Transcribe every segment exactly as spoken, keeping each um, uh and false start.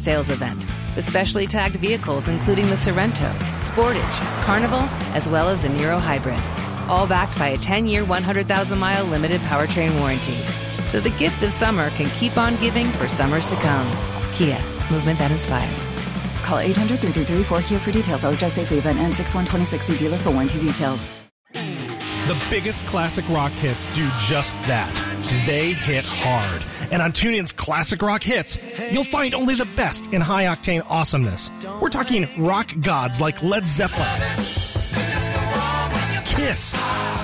sales event with specially tagged vehicles including the Sorrento, Sportage, Carnival, as well as the Niro Hybrid. All backed by a ten-year, one hundred thousand mile limited powertrain warranty. So the gift of summer can keep on giving for summers to come. Kia, movement that inspires. Call eight hundred, three three three, four K I A for details. Always drive safely. Event ends six one twenty-six. See dealer for warranty details. The biggest classic rock hits do just that. They hit hard. And on TuneIn's Classic Rock Hits, you'll find only the best in high-octane awesomeness. We're talking rock gods like Led Zeppelin, Kiss,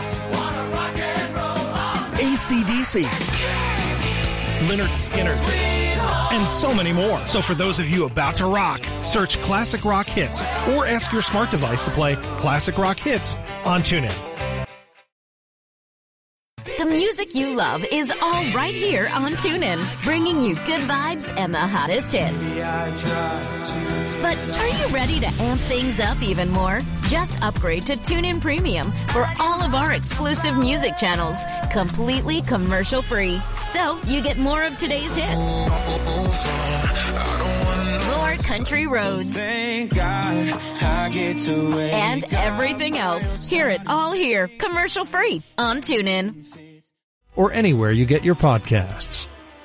A C D C, Lynyrd Skynyrd, and so many more. So for those of you about to rock, search Classic Rock Hits or ask your smart device to play Classic Rock Hits on TuneIn. The music you love is all right here on TuneIn, bringing you good vibes and the hottest hits. But are you ready to amp things up even more? Just upgrade to TuneIn Premium for all of our exclusive music channels, completely commercial-free. So you get more of today's hits, more country roads, Thank God I get to and everything else. Hear it all here, commercial-free on TuneIn. Or anywhere you get your podcasts.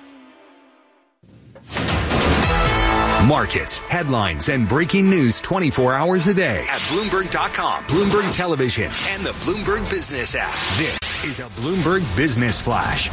Markets, headlines, and breaking news twenty-four hours a day at Bloomberg dot com, Bloomberg Television, and the Bloomberg Business app. This is a Bloomberg Business Flash.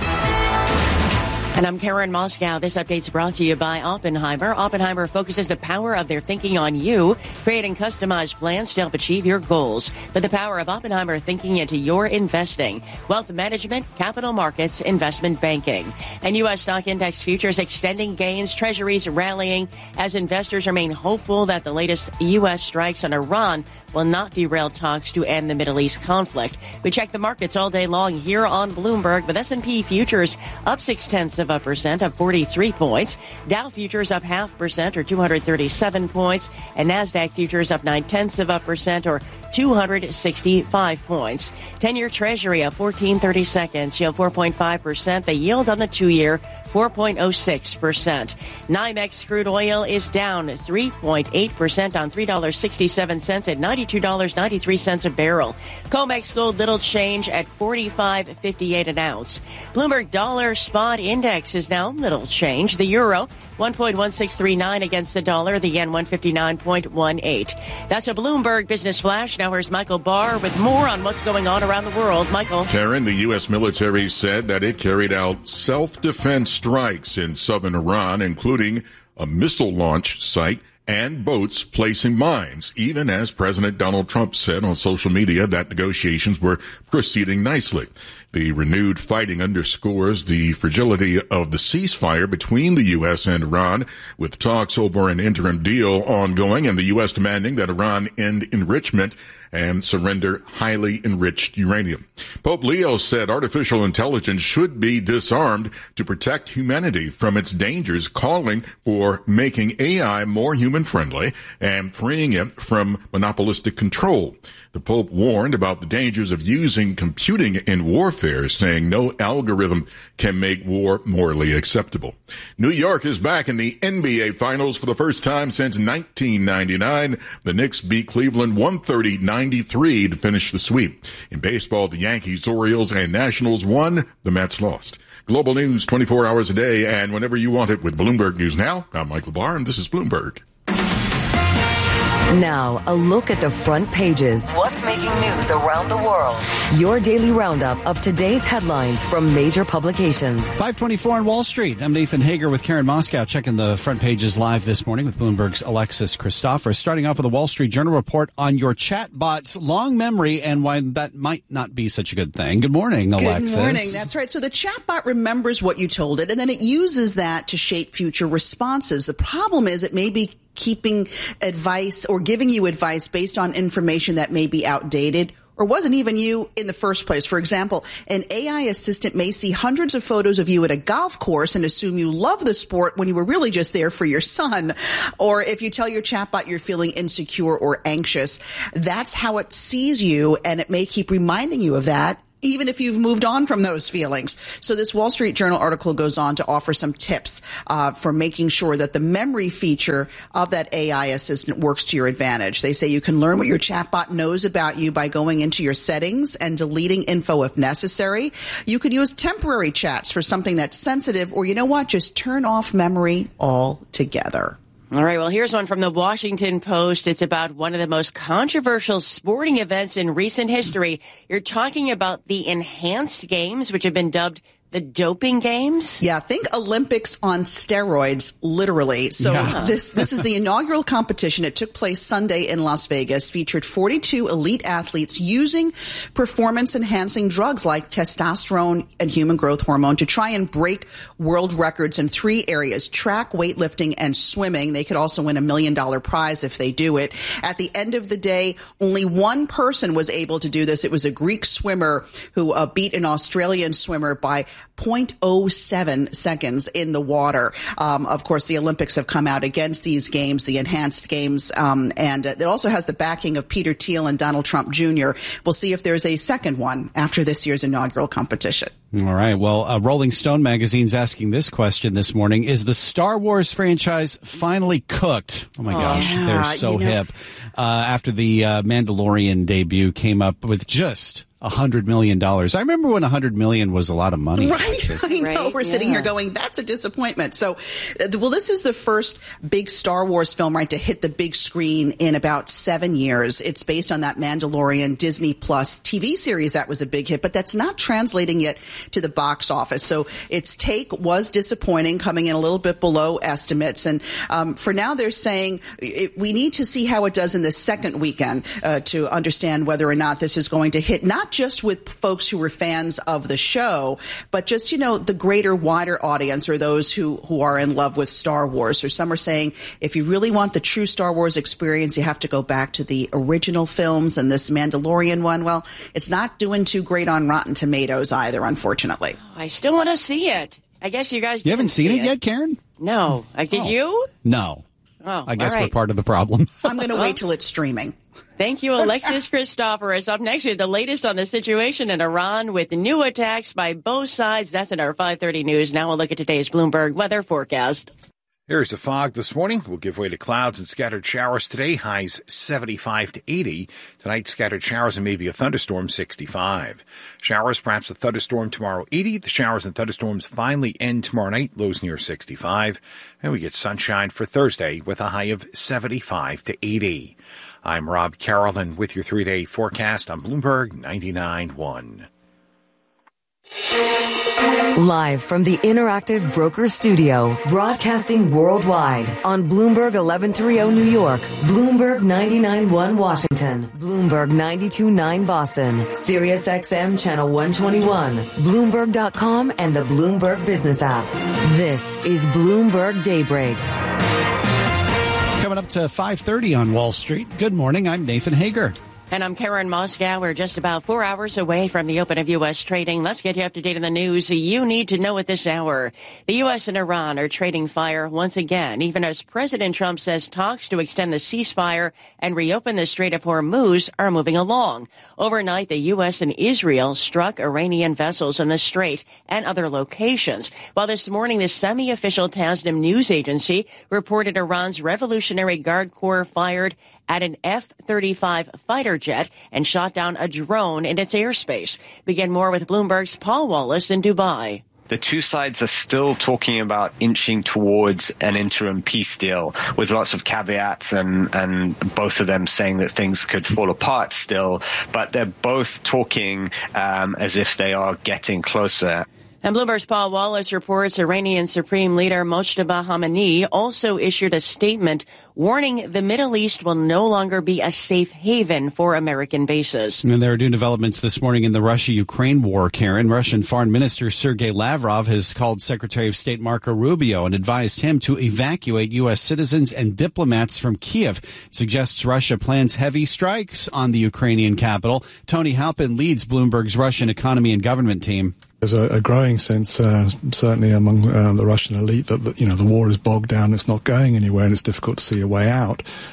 And I'm Karen Moscow. This update's brought to you by Oppenheimer. Oppenheimer focuses the power of their thinking on you, creating customized plans to help achieve your goals. But the power of Oppenheimer thinking into your investing, wealth management, capital markets, investment banking. And U S stock index futures extending gains, treasuries rallying as investors remain hopeful that the latest U S strikes on Iran will not derail talks to end the Middle East conflict. We check the markets all day long here on Bloomberg with S and P futures up six tenths of a percent, up forty-three points. Dow futures up half percent or two hundred thirty-seven points. And NASDAQ futures up nine tenths of a percent or two hundred sixty-five points. ten-year Treasury up fourteen thirty seconds, yield four point five percent. The yield on the two-year four point oh six percent. NYMEX crude oil is down three point eight percent on three dollars and sixty-seven cents at ninety-two dollars and ninety-three cents a barrel. COMEX gold little change at forty-five fifty-eight an ounce. Bloomberg dollar spot index is now little change. The euro one point one six three nine against the dollar, the yen one fifty-nine point one eight. That's a Bloomberg Business Flash. Now here's Michael Barr with more on what's going on around the world. Michael. Karen, the U S military said that it carried out self-defense strikes in southern Iran, including a missile launch site and boats placing mines, even as President Donald Trump said on social media that negotiations were proceeding nicely. The renewed fighting underscores the fragility of the ceasefire between the U S and Iran, with talks over an interim deal ongoing and the U S demanding that Iran end enrichment and surrender highly enriched uranium. Pope Leo said artificial intelligence should be disarmed to protect humanity from its dangers, calling for making A I more human-friendly and freeing it from monopolistic control. The Pope warned about the dangers of using computing in warfare, saying no algorithm can make war morally acceptable. New York is back in the N B A Finals for the first time since nineteen ninety-nine. The Knicks beat Cleveland one thirty to ninety-three to finish the sweep. In baseball, the Yankees, Orioles, and Nationals won. The Mets lost. Global news twenty-four hours a day and whenever you want it with Bloomberg News Now. I'm Michael Barr, and this is Bloomberg. Now, a look at the front pages. What's making news around the world? Your daily roundup of today's headlines from major publications. five twenty-four on Wall Street. I'm Nathan Hager with Karen Moscow, checking the front pages live this morning with Bloomberg's Alexis Christopher. Starting off with a Wall Street Journal report on your chatbot's long memory and why that might not be such a good thing. Good morning, Alexis. Good morning. That's right. So the chatbot remembers what you told it, and then it uses that to shape future responses. The problem is it may be keeping advice or giving you advice based on information that may be outdated or wasn't even you in the first place. For example, an A I assistant may see hundreds of photos of you at a golf course and assume you love the sport when you were really just there for your son. Or if you tell your chatbot you're feeling insecure or anxious, that's how it sees you, and it may keep reminding you of that even if you've moved on from those feelings. So this Wall Street Journal article goes on to offer some tips uh, for making sure that the memory feature of that A I assistant works to your advantage. They say you can learn what your chatbot knows about you by going into your settings and deleting info if necessary. You could use temporary chats for something that's sensitive, or you know what, just turn off memory altogether. All right, well, here's one from the Washington Post. It's about one of the most controversial sporting events in recent history. You're talking about the enhanced games, which have been dubbed the doping games? Yeah, think Olympics on steroids, literally. So yeah. this this is the inaugural competition. It took place Sunday in Las Vegas, featured forty-two elite athletes using performance-enhancing drugs like testosterone and human growth hormone to try and break world records in three areas: track, weightlifting, and swimming. They could also win a million-dollar prize if they do it. At the end of the day, only one person was able to do this. It was a Greek swimmer who uh, beat an Australian swimmer by zero point zero seven seconds in the water. Um, of course, the Olympics have come out against these games, the enhanced games, um, and it also has the backing of Peter Thiel and Donald Trump Junior We'll see if there's a second one after this year's inaugural competition. All right. Well, uh, Rolling Stone magazine's asking this question this morning. Is the Star Wars franchise finally cooked? Oh, my gosh. Yeah, They're so you know, hip. Uh, after the uh, Mandalorian debut came up with just one hundred million dollars. I remember when one hundred million dollars was a lot of money. Right. I know. Right? We're Yeah. sitting here going, that's a disappointment. So, uh, well, this is the first big Star Wars film, right, to hit the big screen in about seven years. It's based on that Mandalorian Disney Plus T V series that was a big hit, but that's not translating yet to the box office. So its take was disappointing, coming in a little bit below estimates. And um, for now, they're saying it, we need to see how it does in the second weekend uh, to understand whether or not this is going to hit not just with folks who were fans of the show, but just, you know, the greater, wider audience, or those who, who are in love with Star Wars. Or some are saying if you really want the true Star Wars experience, you have to go back to the original films, and this Mandalorian one, well, it's not doing too great on Rotten Tomatoes either, unfortunately. I still want to see it. I guess you guys You haven't didn't seen see it yet, Karen? No. I, did Oh. you? No. Oh, I guess all right. we're part of the problem. I'm going to wait till it's streaming. Thank you, Alexis Christoforous. Up next, we have the latest on the situation in Iran with new attacks by both sides. That's in our five thirty news. Now we'll look at today's Bloomberg weather forecast. Here's the fog this morning. We'll give way to clouds and scattered showers today. Highs seventy-five to eighty. Tonight, scattered showers and maybe a thunderstorm, sixty-five. Showers, perhaps a thunderstorm tomorrow, eighty. The showers and thunderstorms finally end tomorrow night. Lows near sixty-five. And we get sunshine for Thursday with a high of seventy-five to eighty. I'm Rob Carolyn with your three-day forecast on Bloomberg ninety-nine point one. Live from the Interactive Broker Studio, broadcasting worldwide on Bloomberg eleven thirty New York, Bloomberg ninety-nine point one Washington, Bloomberg ninety-two point nine Boston, Sirius X M Channel one twenty-one, Bloomberg dot com, and the Bloomberg Business app. This is Bloomberg Daybreak. Coming up to five thirty on Wall Street. Good morning. I'm Nathan Hager. And I'm Karen Moscow. We're just about four hours away from the open of U S trading. Let's get you up to date on the news you need to know at this hour. The U S and Iran are trading fire once again, even as President Trump says talks to extend the ceasefire and reopen the Strait of Hormuz are moving along. Overnight, the U S and Israel struck Iranian vessels in the Strait and other locations. While this morning, the semi-official Tasnim news agency reported Iran's Revolutionary Guard Corps fired at an F thirty-five fighter jet and shot down a drone in its airspace. Begin more with Bloomberg's Paul Wallace in Dubai. The two sides are still talking about inching towards an interim peace deal with lots of caveats and, and both of them saying that things could fall apart still, but they're both talking um, as if they are getting closer. And Bloomberg's Paul Wallace reports Iranian Supreme Leader Mojtaba Khamenei also issued a statement warning the Middle East will no longer be a safe haven for American bases. And there are new developments this morning in the Russia-Ukraine war, Karen. Russian Foreign Minister Sergei Lavrov has called Secretary of State Marco Rubio and advised him to evacuate U S citizens and diplomats from Kiev. It suggests Russia plans heavy strikes on the Ukrainian capital. Tony Halpin leads Bloomberg's Russian economy and government team. There's a, a growing sense, uh, certainly among uh, the Russian elite, that, that you know the war is bogged down, it's not going anywhere, and it's difficult to see a way out.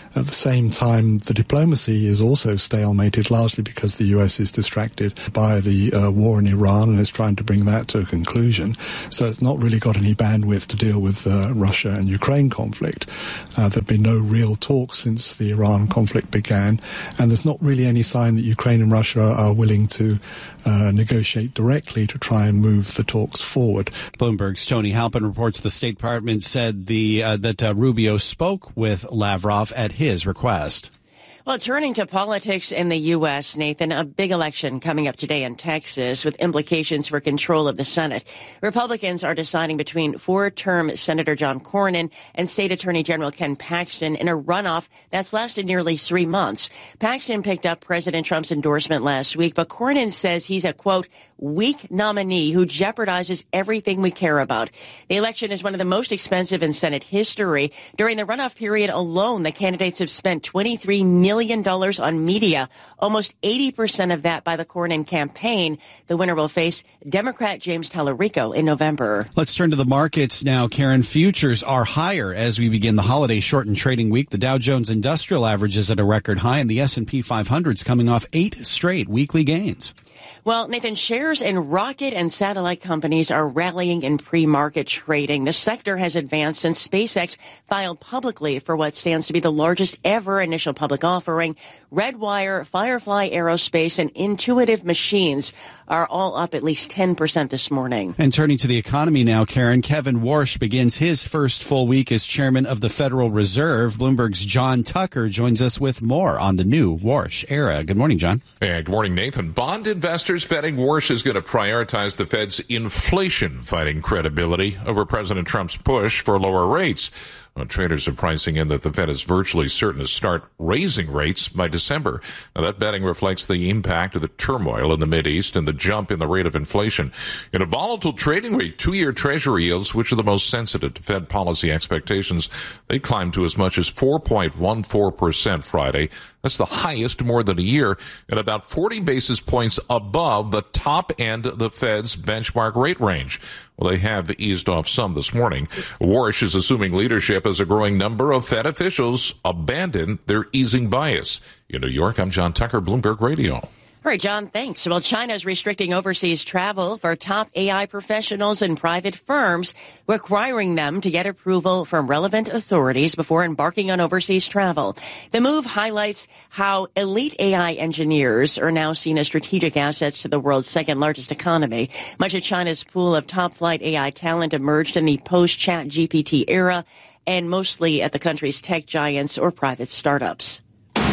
At the same time, the diplomacy is also stalemated, largely because the U S is distracted by the uh, war in Iran and is trying to bring that to a conclusion. So it's not really got any bandwidth to deal with uh, Russia and Ukraine conflict. Uh, there have been no real talks since the Iran conflict began, and there's not really any sign that Ukraine and Russia are willing to uh, negotiate directly to try and move the talks forward. Bloomberg's Tony Halpin reports the State Department said the uh, that uh, Rubio spoke with Lavrov at his request. Well, turning to politics in the U S, Nathan, a big election coming up today in Texas with implications for control of the Senate. Republicans are deciding between four-term Senator John Cornyn and State Attorney General Ken Paxton in a runoff that's lasted nearly three months. Paxton picked up President Trump's endorsement last week, but Cornyn says he's a, quote, weak nominee who jeopardizes everything we care about. The election is one of the most expensive in Senate history. During the runoff period alone, the candidates have spent twenty-three million dollars on media, almost eighty percent of that by the Cornyn campaign. The winner will face Democrat James Tallarico in November. Let's turn to the markets now. Karen, futures are higher as we begin the holiday shortened trading week. The Dow Jones Industrial Average is at a record high, and the S and P five hundred is coming off eight straight weekly gains. Well, Nathan, shares in rocket and satellite companies are rallying in pre-market trading. The sector has advanced since SpaceX filed publicly for what stands to be the largest ever initial public offering. Redwire, Firefly Aerospace, and Intuitive Machines are all up at least ten percent this morning. And turning to the economy now, Karen, Kevin Warsh begins his first full week as chairman of the Federal Reserve. Bloomberg's John Tucker joins us with more on the new Warsh era. Good morning, John. Hey, good morning, Nathan. Bond investors betting Warsh is going to prioritize the Fed's inflation-fighting credibility over President Trump's push for lower rates. Well, traders are pricing in that the Fed is virtually certain to start raising rates by December. Now, that betting reflects the impact of the turmoil in the Mideast and the jump in the rate of inflation. In a volatile trading week, two-year Treasury yields, which are the most sensitive to Fed policy expectations, they climbed to as much as four point one four percent Friday. That's the highest in more than a year, and about forty basis points above the top end of the Fed's benchmark rate range. Well, they have eased off some this morning. Warsh is assuming leadership as a growing number of Fed officials abandon their easing bias. In New York, I'm John Tucker, Bloomberg Radio. All right, John, thanks. Well, China is restricting overseas travel for top A I professionals and private firms, requiring them to get approval from relevant authorities before embarking on overseas travel. The move highlights how elite A I engineers are now seen as strategic assets to the world's second largest economy. Much of China's pool of top-flight A I talent emerged in the post-Chat G P T era, and mostly at the country's tech giants or private startups.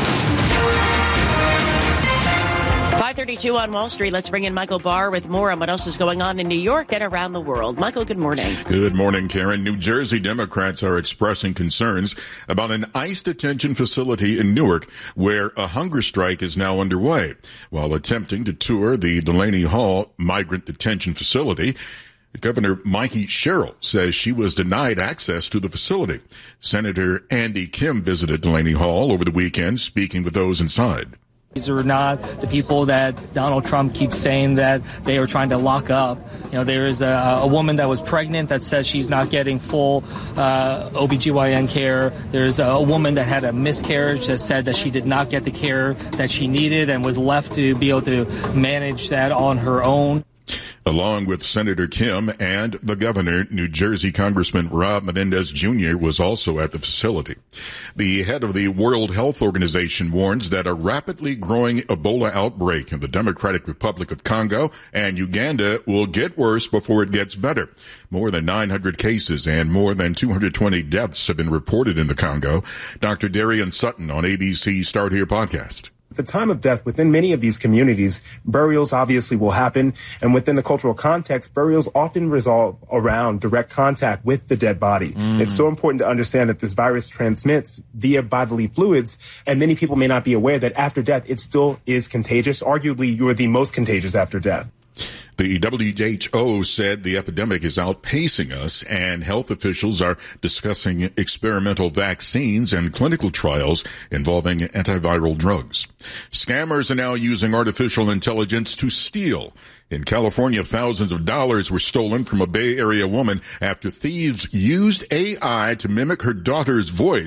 five thirty-two on Wall Street. Let's bring in Michael Barr with more on what else is going on in New York and around the world. Michael, good morning. Good morning, Karen. New Jersey Democrats are expressing concerns about an ICE detention facility in Newark where a hunger strike is now underway. While attempting to tour the Delaney Hall migrant detention facility, Governor Mikey Sherrill says she was denied access to the facility. Senator Andy Kim visited Delaney Hall over the weekend, speaking with those inside. These are not the people that Donald Trump keeps saying that they are trying to lock up. You know, there is a, a woman that was pregnant that says she's not getting full uh, O B G Y N care. There's a woman that had a miscarriage that said that she did not get the care that she needed and was left to be able to manage that on her own. Along with Senator Kim and the governor, New Jersey Congressman Rob Menendez Junior was also at the facility. The head of the World Health Organization warns that a rapidly growing Ebola outbreak in the Democratic Republic of Congo and Uganda will get worse before it gets better. More than nine hundred cases and more than two hundred twenty deaths have been reported in the Congo. Doctor Darian Sutton on A B C Start Here podcast. At the time of death, within many of these communities, burials obviously will happen. And within the cultural context, burials often resolve around direct contact with the dead body. Mm. It's so important to understand that this virus transmits via bodily fluids. And many people may not be aware that after death, it still is contagious. Arguably, you're the most contagious after death. The W H O said the epidemic is outpacing us, and health officials are discussing experimental vaccines and clinical trials involving antiviral drugs. Scammers are now using artificial intelligence to steal. In California, thousands of dollars were stolen from a Bay Area woman after thieves used A I to mimic her daughter's voice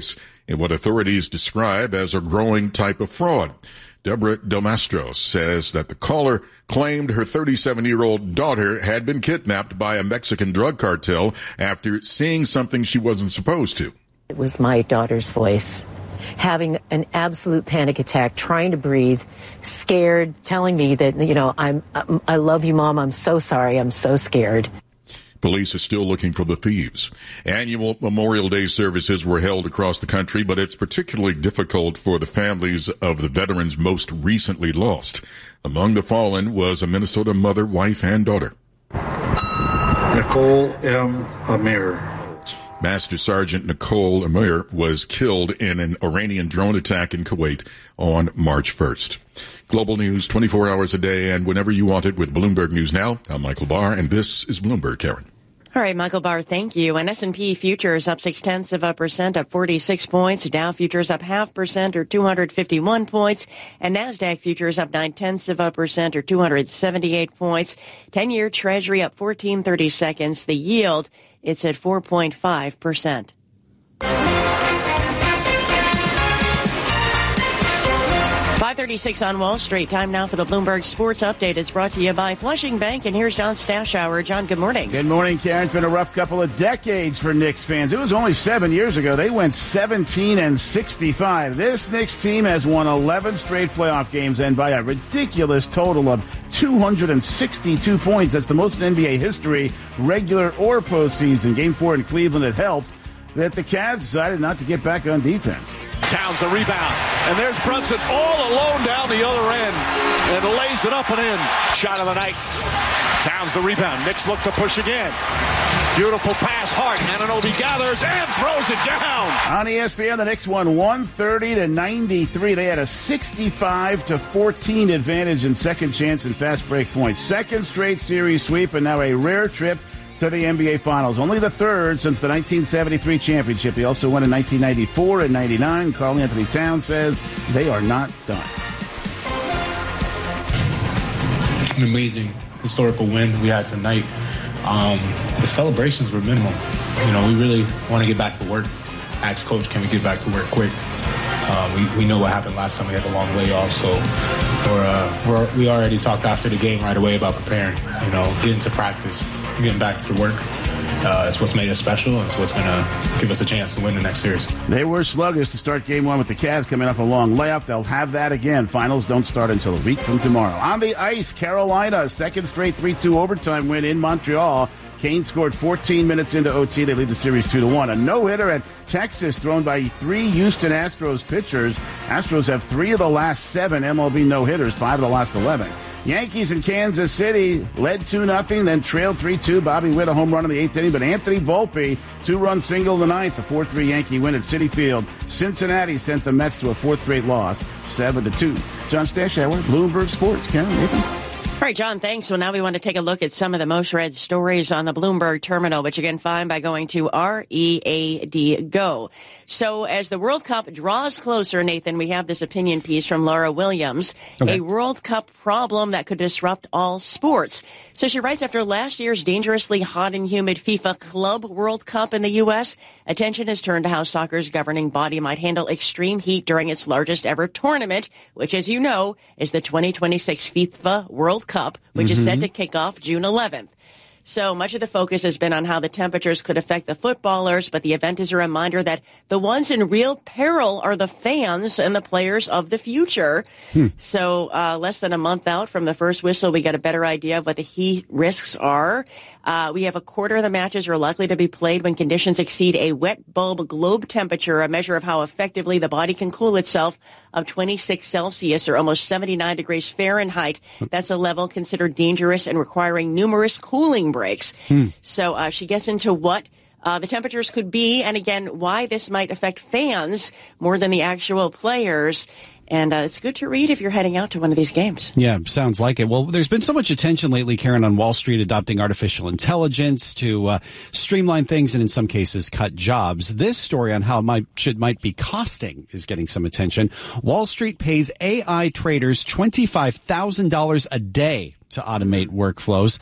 in what authorities describe as a growing type of fraud. Deborah Domastros says that the caller claimed her thirty-seven-year-old daughter had been kidnapped by a Mexican drug cartel after seeing something she wasn't supposed to. It was my daughter's voice, having an absolute panic attack, trying to breathe, scared, telling me that, you know, I'm, I love you, Mom. I'm so sorry. I'm so scared. Police are still looking for the thieves. Annual Memorial Day services were held across the country, but it's particularly difficult for the families of the veterans most recently lost. Among the fallen was a Minnesota mother, wife, and daughter. Nicole M. Amir. Master Sergeant Nicole Amir was killed in an Iranian drone attack in Kuwait on March first. Global news twenty-four hours a day and whenever you want it with Bloomberg News Now. I'm Michael Barr, and this is Bloomberg, Karen. All right, Michael Barr, thank you. And S and P futures up six tenths of a percent, up forty-six points. Dow futures up half percent, or two hundred fifty-one points. And NASDAQ futures up nine tenths of a percent, or two hundred seventy-eight points. ten-year Treasury up fourteen thirty seconds. The yield, it's at four point five percent. five thirty-six on Wall Street. Time now for the Bloomberg Sports Update. It's brought to you by Flushing Bank. And here's John Stashower. John, good morning. Good morning, Karen. It's been a rough couple of decades for Knicks fans. It was only seven years ago. They went seventeen and sixty-five. This Knicks team has won eleven straight playoff games, and by a ridiculous total of two hundred sixty-two points. That's the most in N B A history, regular or postseason. Game four in Cleveland, it helped that the Cavs decided not to get back on defense. Towns the rebound, and there's Brunson all alone down the other end, and lays it up and in. Shot of the night. Towns the rebound. Knicks look to push again. Beautiful pass. Hart. Anunoby gathers and throws it down. On E S P N, the Knicks won one thirty to ninety-three. They had a sixty-five to fourteen advantage in second chance and fast break points. Second straight series sweep, and now a rare trip to the N B A Finals. Only the third since the nineteen seventy-three championship. They also won in nineteen ninety-four and ninety-nine. Karl Anthony Towns says they are not done. An amazing historical win we had tonight. Um, the celebrations were minimal. You know, we really want to get back to work. Ask Coach, can we get back to work quick? Uh, we, we know what happened last time we had the long layoff, so we're, uh, we're, we already talked after the game right away about preparing, you know, getting to practice, getting back to the work. Uh, it's what's made us special, and it's what's going to give us a chance to win the next series. They were sluggish to start game one with the Cavs coming off a long layoff. They'll have that again. Finals don't start until a week from tomorrow. On the ice, Carolina, second straight three two overtime win in Montreal. Kane scored fourteen minutes into O T. They lead the series two to one. A no-hitter at Texas thrown by three Houston Astros pitchers. Astros have three of the last seven M L B no-hitters, five of the last eleven. Yankees in Kansas City led two nothing, then trailed three two. Bobby Witt a home run in the eighth inning, but Anthony Volpe, two-run single in the ninth, a four three Yankee win at Citi Field. Cincinnati sent the Mets to a fourth straight loss, seven to two. John Stashower, Bloomberg Sports. Karen, Nathan. All right, John, thanks. Well, now we want to take a look at some of the most read stories on the Bloomberg terminal, which you can find by going to R E A D Go. So as the World Cup draws closer, Nathan, we have this opinion piece from Laura Williams, okay. A World Cup problem that could disrupt all sports. So she writes, after last year's dangerously hot and humid FIFA Club World Cup in the U S, attention is turned to how soccer's governing body might handle extreme heat during its largest ever tournament, which, as you know, is the twenty twenty-six FIFA World Cup, which mm-hmm. is set to kick off June eleventh. So much of the focus has been on how the temperatures could affect the footballers, but the event is a reminder that the ones in real peril are the fans and the players of the future. Hmm. So uh, less than a month out from the first whistle, we got a better idea of what the heat risks are. Uh, we have a quarter of the matches are likely to be played when conditions exceed a wet bulb globe temperature, a measure of how effectively the body can cool itself, of twenty-six Celsius or almost seventy-nine degrees Fahrenheit. That's a level considered dangerous and requiring numerous cooling breaks. Hmm. So uh, she gets into what uh, the temperatures could be, and again, why this might affect fans more than the actual players. And uh, it's good to read if you're heading out to one of these games. Yeah, sounds like it. Well, there's been so much attention lately, Karen, on Wall Street adopting artificial intelligence to uh, streamline things and in some cases cut jobs. This story on how it might, should, might be costing is getting some attention. Wall Street pays A I traders twenty-five thousand dollars a day to automate workflows.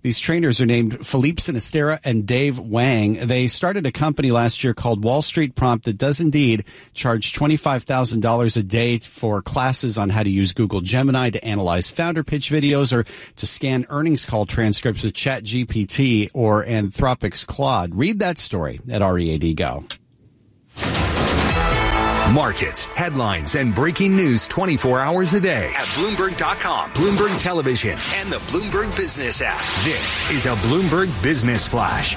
These trainers are named Philippe Sinistera and Dave Wang. They started a company last year called Wall Street Prompt that does indeed charge twenty-five thousand dollars a day for classes on how to use Google Gemini to analyze founder pitch videos or to scan earnings call transcripts with ChatGPT or Anthropic's Claude. Read that story at Read Go. Markets, headlines, and breaking news twenty-four hours a day at Bloomberg dot com, Bloomberg Television, and the Bloomberg Business app. This is a Bloomberg Business Flash.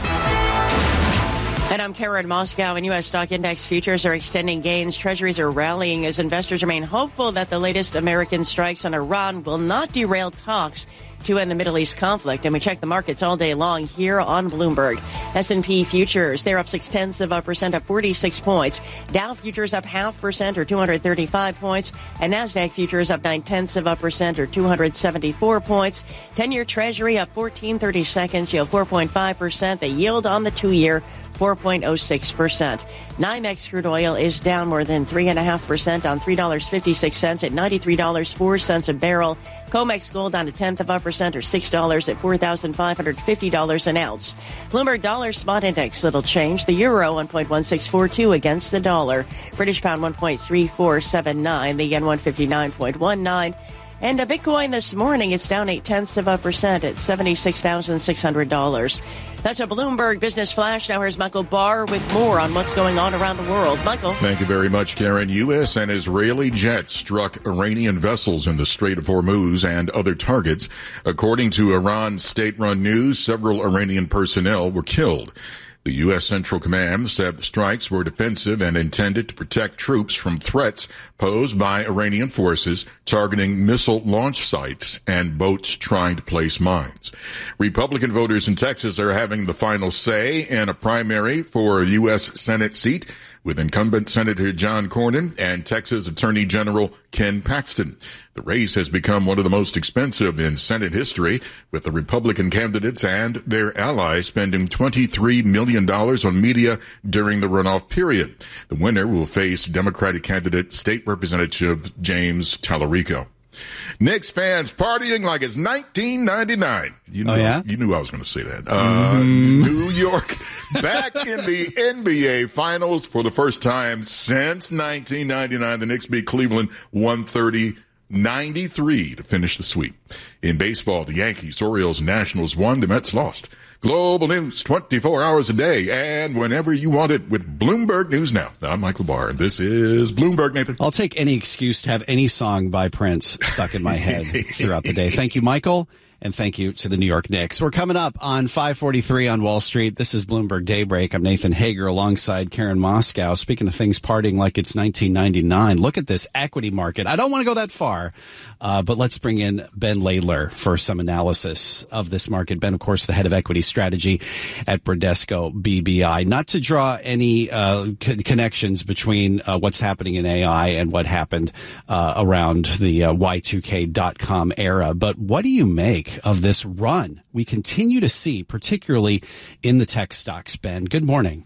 And I'm Karen Moscow, and U S stock index futures are extending gains. Treasuries are rallying as investors remain hopeful that the latest American strikes on Iran will not derail talks to end the Middle East conflict. And we check the markets all day long here on Bloomberg. S and P futures, they're up six tenths of a percent, up forty-six points. Dow futures up half percent or two hundred thirty-five points. And NASDAQ futures up nine tenths of a percent or two hundred seventy-four points. ten-year Treasury up fourteen thirty seconds, yield four point five percent. The yield on the two-year four point oh six percent. NYMEX crude oil is down more than three point five percent on three dollars and fifty-six cents at ninety-three dollars and four cents a barrel. COMEX gold down a tenth of a percent or six dollars at four thousand five hundred fifty dollars an ounce. Bloomberg Dollar Spot Index, little change. The euro one point one six four two against the dollar. British pound one point three four seven nine. The yen one fifty-nine point one nine. And a Bitcoin this morning, it's down eight tenths of a percent at seventy-six thousand six hundred dollars. That's a Bloomberg Business Flash. Now here's Michael Barr with more on what's going on around the world. Michael. Thank you very much, Karen. U S and Israeli jets struck Iranian vessels in the Strait of Hormuz and other targets. According to Iran state-run news, several Iranian personnel were killed. The U S Central Command said the strikes were defensive and intended to protect troops from threats posed by Iranian forces targeting missile launch sites and boats trying to place mines. Republican voters in Texas are having the final say in a primary for a U S Senate seat with incumbent Senator John Cornyn and Texas Attorney General Ken Paxton. The race has become one of the most expensive in Senate history, with the Republican candidates and their allies spending twenty-three million dollars on media during the runoff period. The winner will face Democratic candidate State Representative James Tallarico. Knicks fans partying like it's nineteen ninety-nine. You knew, oh, yeah? You knew I was going to say that. Uh, mm. New York back in the N B A Finals for the first time since nineteen ninety-nine. The Knicks beat Cleveland one thirty ninety-three to finish the sweep. In baseball, the Yankees, Orioles, and Nationals won. The Mets lost. Global news twenty-four hours a day and whenever you want it with Bloomberg News Now. I'm Michael Barr, and this is Bloomberg, Nathan. I'll take any excuse to have any song by Prince stuck in my head throughout the day. Thank you, Michael. And thank you to the New York Knicks. We're coming up on five forty-three on Wall Street. This is Bloomberg Daybreak. I'm Nathan Hager alongside Karen Moscow. Speaking of things partying like it's nineteen ninety-nine, look at this equity market. I don't want to go that far, uh, but let's bring in Ben Laidler for some analysis of this market. Ben, of course, the head of equity strategy at Bradesco B B I. Not to draw any uh, co- connections between uh, what's happening in A I and what happened uh, around the uh, Y two K dot com era, but what do you make of this run we continue to see, particularly in the tech stocks? Ben, good morning.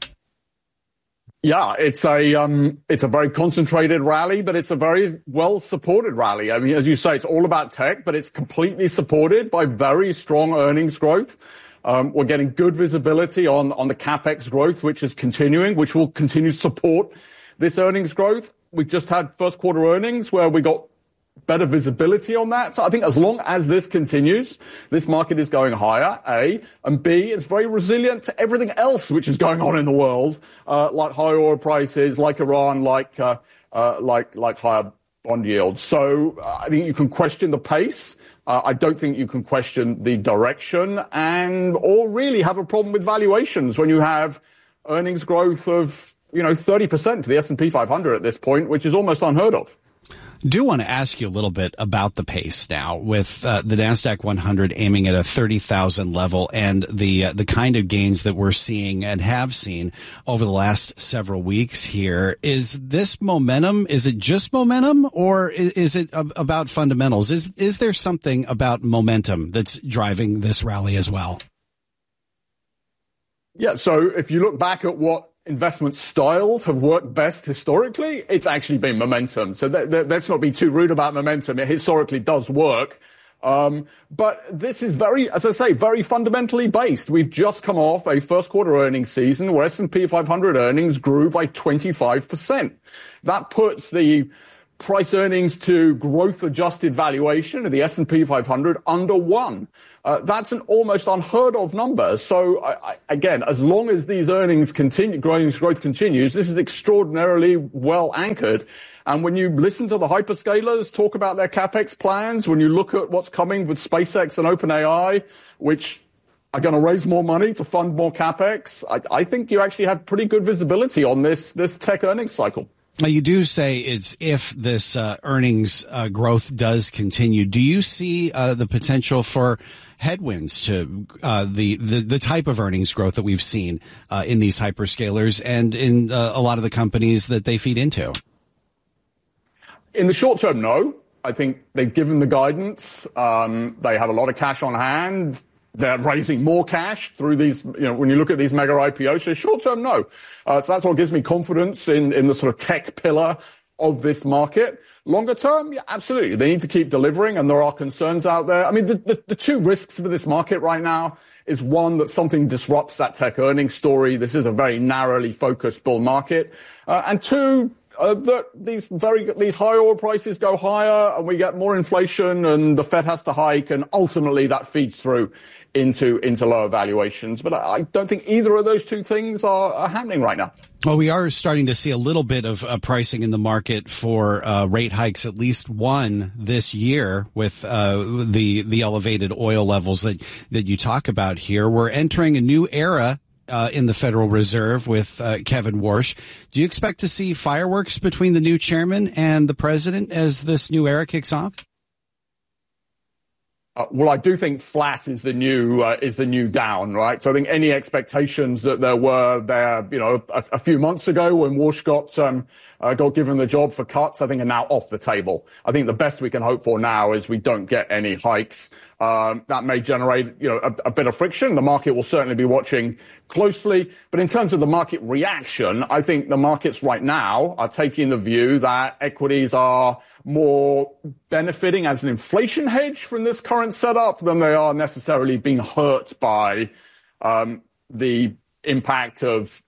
Yeah, it's a um, it's a very concentrated rally, but it's a very well supported rally. I mean, as you say, it's all about tech, but it's completely supported by very strong earnings growth. Um, we're getting good visibility on on the CapEx growth, which is continuing, which will continue to support this earnings growth. We've just had first quarter earnings where we got better visibility on that. So I think as long as this continues, this market is going higher, A, and B, it's very resilient to everything else which is going on in the world, uh, like high oil prices, like Iran, like, uh, uh, like, like higher bond yields. So uh, I think you can question the pace. Uh, I don't think you can question the direction and, or really have a problem with valuations when you have earnings growth of, you know, thirty percent for the S and P five hundred at this point, which is almost unheard of. Do want to ask you a little bit about the pace now with uh, the NASDAQ one hundred aiming at a thirty thousand level and the uh, the kind of gains that we're seeing and have seen over the last several weeks here. Is this momentum, is it just momentum, or is, is it ab- about fundamentals? Is is there something about momentum that's driving this rally as well? Yeah, so if you look back at what investment styles have worked best historically, it's actually been momentum. So th- th- let's not be too rude about momentum. It historically does work. Um, but this is very, as I say, very fundamentally based. We've just come off a first quarter earnings season where S and P five hundred earnings grew by twenty-five percent. That puts the price earnings to growth adjusted valuation of the S and P five hundred under one. Uh, that's an almost unheard of number. So I, I, again, as long as these earnings continue, growing growth continues, this is extraordinarily well anchored. And when you listen to the hyperscalers talk about their CapEx plans, when you look at what's coming with SpaceX and OpenAI, which are going to raise more money to fund more CapEx, I, I think you actually have pretty good visibility on this, this tech earnings cycle. Now, you do say it's if this uh, earnings uh, growth does continue. Do you see uh, the potential for headwinds to uh, the, the the type of earnings growth that we've seen uh, in these hyperscalers and in uh, a lot of the companies that they feed into? In the short term, no. I think they've given the guidance. Um, they have a lot of cash on hand. They're raising more cash through these, you know, when you look at these mega I P Os. So short term, no. Uh, so that's what gives me confidence in, in the sort of tech pillar of this market. Longer term, yeah, absolutely. They need to keep delivering, and there are concerns out there. I mean, the, the, the two risks for this market right now is one, that something disrupts that tech earnings story. This is a very narrowly focused bull market. Uh, and two, Uh, that these very these high oil prices go higher and we get more inflation and the Fed has to hike, and ultimately that feeds through into into lower valuations. But I, I don't think either of those two things are, are happening right now. Well, we are starting to see a little bit of uh, pricing in the market for uh, rate hikes, at least one this year, with uh, the the elevated oil levels that that you talk about here. We're entering a new era Uh, in the Federal Reserve with uh, Kevin Warsh. Do you expect to see fireworks between the new chairman and the president as this new era kicks off? Uh, well, I do think flat is the new uh, is the new down, right? So I think any expectations that there were there, you know, a, a few months ago when Warsh got um, uh, got given the job for cuts, I think are now off the table. I think the best we can hope for now is we don't get any hikes. Um, that may generate, you know, a, a bit of friction. The market will certainly be watching closely. But in terms of the market reaction, I think the markets right now are taking the view that equities are more benefiting as an inflation hedge from this current setup than they are necessarily being hurt by um, the impact of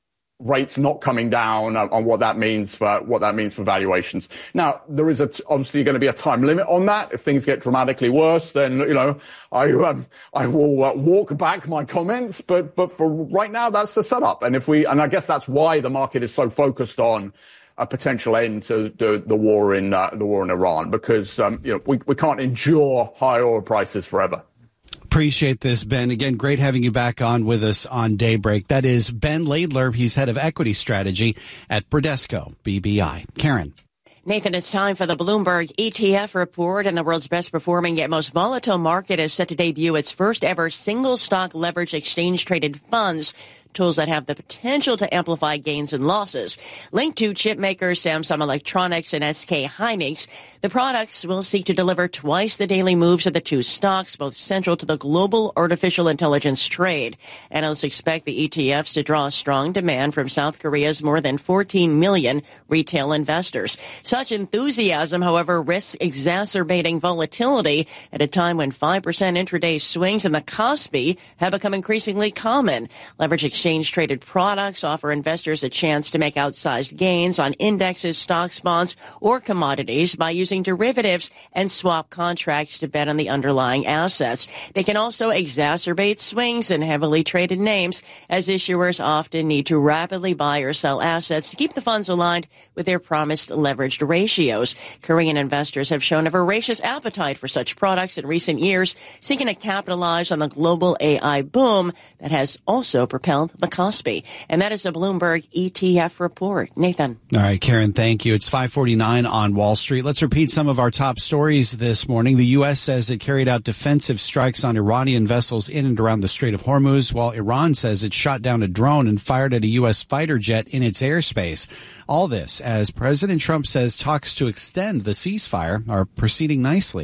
rates not coming down on what that means for what that means for valuations. Now, there is a, obviously going to be a time limit on that. If things get dramatically worse, then, you know, I um, I will uh, walk back my comments. But but for right now, that's the setup. And if we, and I guess that's why the market is so focused on a potential end to the, the war in uh, the war in Iran, because um, you know we we can't endure high oil prices forever. Appreciate this, Ben. Again, great having you back on with us on Daybreak. That is Ben Laidler. He's head of equity strategy at Bradesco B B I. Karen. Nathan, it's time for the Bloomberg E T F report, and the world's best performing yet most volatile market is set to debut its first ever single stock leverage exchange traded funds, tools that have the potential to amplify gains and losses. Linked to chip makers Samsung Electronics and S K Hynix, the products will seek to deliver twice the daily moves of the two stocks, both central to the global artificial intelligence trade. Analysts expect the E T Fs to draw strong demand from South Korea's more than fourteen million retail investors. Such enthusiasm, however, risks exacerbating volatility at a time when five percent intraday swings in the Kospi have become increasingly common. Leverage exchange-traded products offer investors a chance to make outsized gains on indexes, stocks, bonds, or commodities by using derivatives and swap contracts to bet on the underlying assets. They can also exacerbate swings in heavily traded names, as issuers often need to rapidly buy or sell assets to keep the funds aligned with their promised leveraged ratios. Korean investors have shown a voracious appetite for such products in recent years, seeking to capitalize on the global A I boom that has also propelled the Kospi. And that is a Bloomberg E T F report. Nathan. All right, Karen, thank you. It's five forty-nine on Wall Street. Let's repeat some of our top stories this morning. The U S says it carried out defensive strikes on Iranian vessels in and around the Strait of Hormuz, while Iran says it shot down a drone and fired at a U S fighter jet in its airspace. All this as President Trump says talks to extend the ceasefire are proceeding nicely.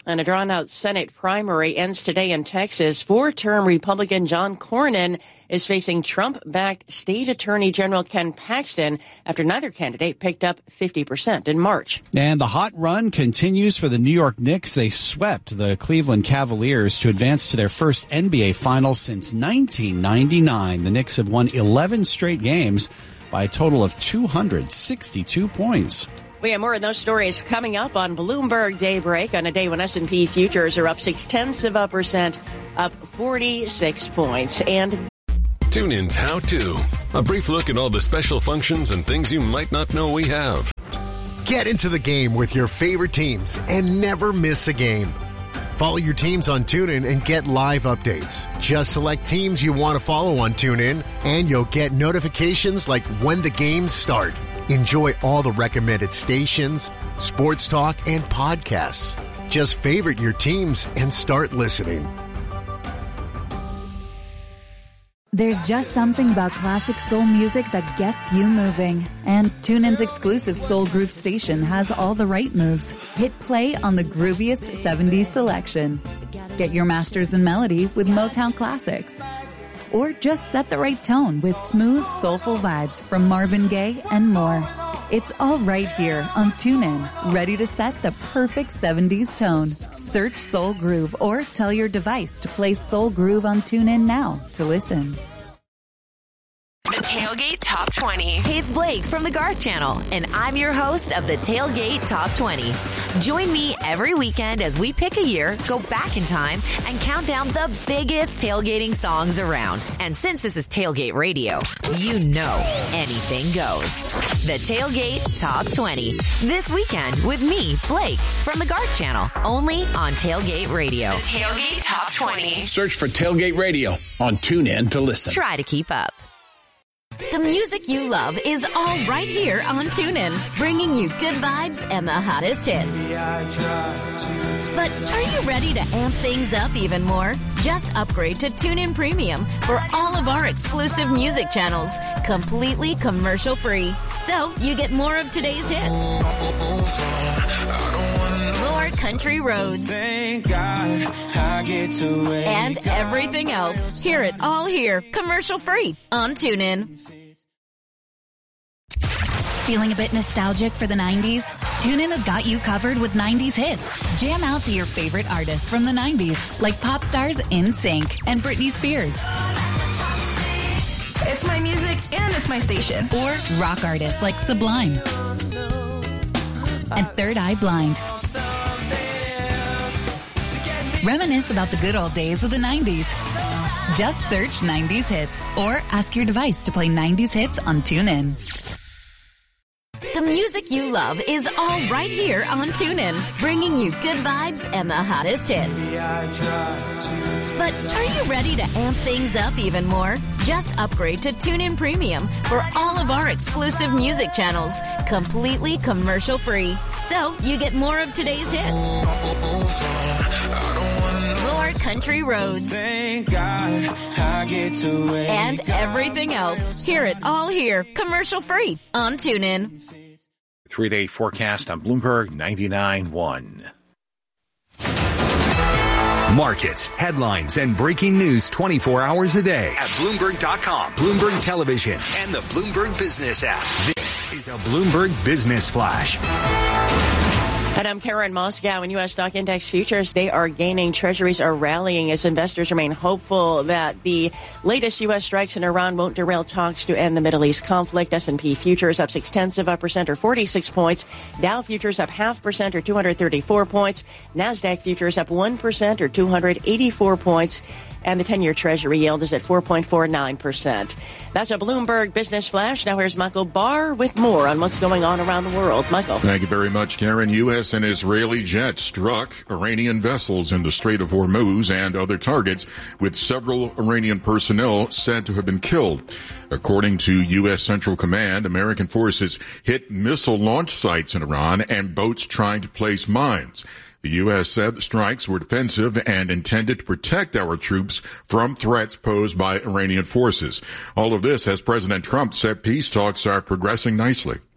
And a drawn-out Senate primary ends today in Texas. Four-term Republican John Cornyn is facing Trump-backed State Attorney General Ken Paxton after neither candidate picked up fifty percent in March. And the hot run continues for the New York Knicks. They swept the Cleveland Cavaliers to advance to their first N B A Finals since nineteen ninety-nine. The Knicks have won eleven straight games by a total of two hundred sixty-two points. We have more of those stories coming up on Bloomberg Daybreak on a day when S and P futures are up six-tenths of a percent, up forty-six points. And TuneIn's How To, a brief look at all the special functions and things you might not know we have. Get into the game with your favorite teams and never miss a game. Follow your teams on TuneIn and get live updates. Just select teams you want to follow on TuneIn, and you'll get notifications like when the games start. Enjoy all the recommended stations, sports talk, and podcasts. Just favorite your teams and start listening. There's just something about classic soul music that gets you moving. And TuneIn's exclusive Soul Groove station has all the right moves. Hit play on the grooviest seventies selection. Get your masters in melody with Motown classics. Or just set the right tone with smooth, soulful vibes from Marvin Gaye and more. It's all right here on TuneIn, ready to set the perfect seventies tone. Search Soul Groove or tell your device to play Soul Groove on TuneIn now to listen. The Tailgate Top twenty. Hey, it's Blake from the Garth Channel, and I'm your host of the Tailgate Top twenty. Join me every weekend as we pick a year, go back in time, and count down the biggest tailgating songs around. And since this is Tailgate Radio, you know anything goes. The Tailgate Top twenty. This weekend with me, Blake, from the Garth Channel, only on Tailgate Radio. The Tailgate Top twenty. Search for Tailgate Radio on TuneIn to listen. Try to keep up. The music you love is all right here on TuneIn, bringing you good vibes and the hottest hits. But are you ready to amp things up even more? Just upgrade to TuneIn Premium for all of our exclusive music channels, completely commercial free. So you get more of today's hits, more country roads, and everything else. Hear it all here, commercial free on TuneIn. Feeling a bit nostalgic for the nineties? TuneIn has got you covered with nineties hits. Jam out to your favorite artists from the nineties, like pop stars NSYNC and Britney Spears. It's my music and it's my station. Or rock artists like Sublime and Third Eye Blind. Reminisce about the good old days of the nineties. Just search nineties hits or ask your device to play nineties hits on TuneIn. The music you love is all right here on TuneIn, bringing you good vibes and the hottest hits. But are you ready to amp things up even more? Just upgrade to TuneIn Premium for all of our exclusive music channels, completely commercial free. So you get more of today's hits, more country roads, and everything else. Hear it all here, commercial free on TuneIn. Three-day forecast on Bloomberg ninety-nine point one. Markets, headlines, and breaking news twenty-four hours a day at Bloomberg dot com, Bloomberg Television, and the Bloomberg Business app. This is a Bloomberg Business Flash. And I'm Karen Moscow. In U S stock index futures, they are gaining. Treasuries are rallying as investors remain hopeful that the latest U S strikes in Iran won't derail talks to end the Middle East conflict. S and P futures up six-tenths of a percent or forty-six points. Dow futures up half percent or two hundred thirty-four points. NASDAQ futures up one percent or two hundred eighty-four points. And the ten-year Treasury yield is at four point four nine percent. That's a Bloomberg Business Flash. Now here's Michael Barr with more on what's going on around the world. Michael. Thank you very much, Karen. U S and Israeli jets struck Iranian vessels in the Strait of Hormuz and other targets, with several Iranian personnel said to have been killed. According to U S Central Command, American forces hit missile launch sites in Iran and boats trying to place mines. The U S said the strikes were defensive and intended to protect our troops from threats posed by Iranian forces. All of this as President Trump said peace talks are progressing nicely.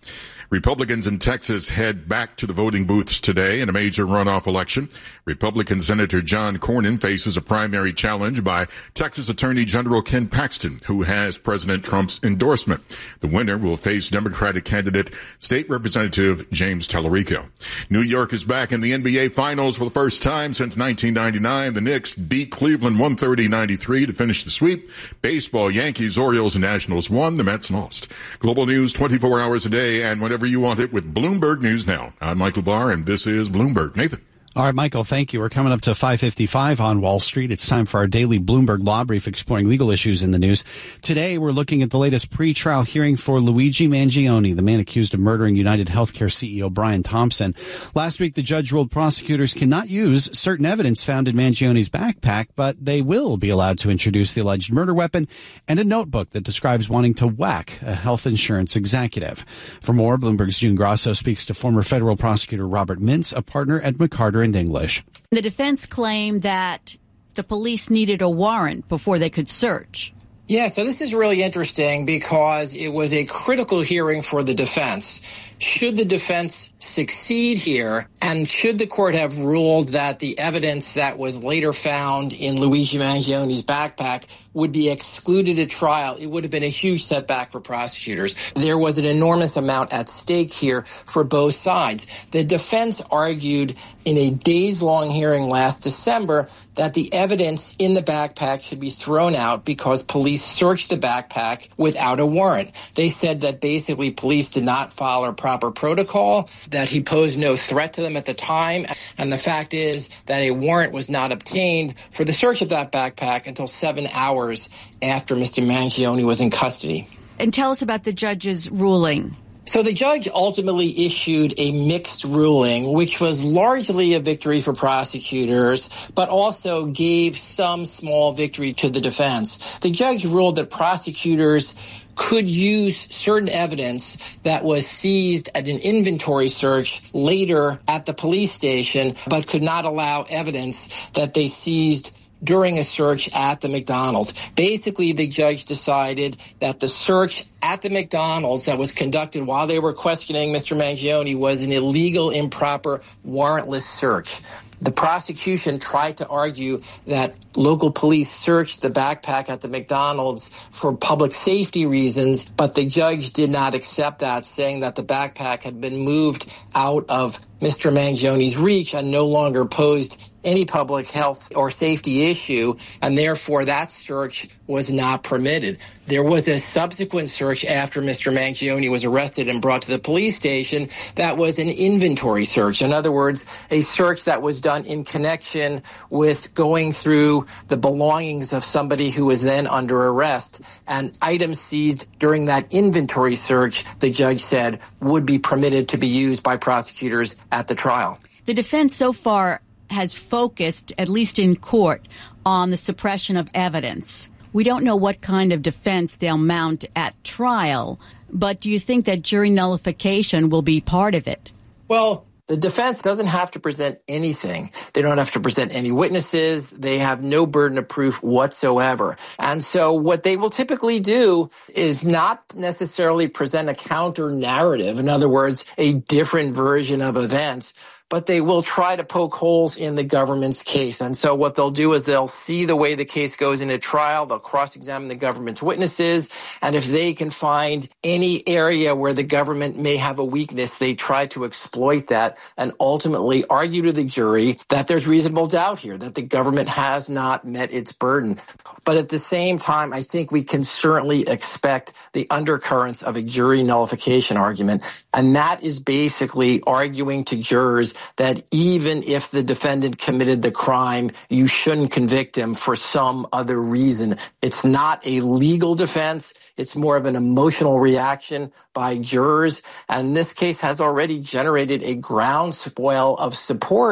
Republicans in Texas head back to the voting booths today in a major runoff election. Republican Senator John Cornyn faces a primary challenge by Texas Attorney General Ken Paxton, who has President Trump's endorsement. The winner will face Democratic candidate State Representative James Tallarico. New York is back in the N B A Finals for the first time since nineteen ninety-nine. The Knicks beat Cleveland one thirty to ninety-three to finish the sweep. Baseball, Yankees, Orioles, and Nationals won. The Mets lost. Global news twenty-four hours a day and whenever you want it with Bloomberg News Now. I'm Michael Barr, and this is Bloomberg. Nathan. All right, Michael, thank you. We're coming up to five fifty-five on Wall Street. It's time for our daily Bloomberg Law Brief exploring legal issues in the news. Today, we're looking at the latest pre-trial hearing for Luigi Mangione, the man accused of murdering United Healthcare C E O Brian Thompson. Last week, the judge ruled prosecutors cannot use certain evidence found in Mangione's backpack, but they will be allowed to introduce the alleged murder weapon and a notebook that describes wanting to whack a health insurance executive. For more, Bloomberg's June Grasso speaks to former federal prosecutor Robert Mintz, a partner at McCarter and English. The defense claimed that the police needed a warrant before they could search. Yeah, so this is really interesting because it was a critical hearing for the defense. Should the defense succeed here, and should the court have ruled that the evidence that was later found in Luigi Mangione's backpack would be excluded at trial, it would have been a huge setback for prosecutors. There was an enormous amount at stake here for both sides. The defense argued in a days-long hearing last December that the evidence in the backpack should be thrown out because police searched the backpack without a warrant. They said that basically police did not follow proper protocol, that he posed no threat to them at the time, and the fact is that a warrant was not obtained for the search of that backpack until seven hours after Mister Mangione was in custody. And tell us about the judge's ruling. So the judge ultimately issued a mixed ruling, which was largely a victory for prosecutors, but also gave some small victory to the defense. The judge ruled that prosecutors could use certain evidence that was seized at an inventory search later at the police station, but could not allow evidence that they seized during a search at the McDonald's. Basically, the judge decided that the search at the McDonald's that was conducted while they were questioning Mister Mangione was an illegal, improper, warrantless search. The prosecution tried to argue that local police searched the backpack at the McDonald's for public safety reasons, but the judge did not accept that, saying that the backpack had been moved out of Mister Mangione's reach and no longer posed any public health or safety issue, and therefore that search was not permitted. There was a subsequent search after Mister Mangione was arrested and brought to the police station that was an inventory search. In other words, a search that was done in connection with going through the belongings of somebody who was then under arrest. And items seized during that inventory search, the judge said, would be permitted to be used by prosecutors at the trial. The defense so far has focused, at least in court, on the suppression of evidence. We don't know what kind of defense they'll mount at trial, but do you think that jury nullification will be part of it? Well, the defense doesn't have to present anything. They don't have to present any witnesses. They have no burden of proof whatsoever. And so what they will typically do is not necessarily present a counter narrative, in other words, a different version of events, but they will try to poke holes in the government's case. And so what they'll do is they'll see the way the case goes into trial. They'll cross-examine the government's witnesses. And if they can find any area where the government may have a weakness, they try to exploit that and ultimately argue to the jury that there's reasonable doubt here, that the government has not met its burden. But at the same time, I think we can certainly expect the undercurrents of a jury nullification argument. And that is basically arguing to jurors that even if the defendant committed the crime, you shouldn't convict him for some other reason. It's not a legal defense. It's more of an emotional reaction by jurors. And this case has already generated a groundswell of support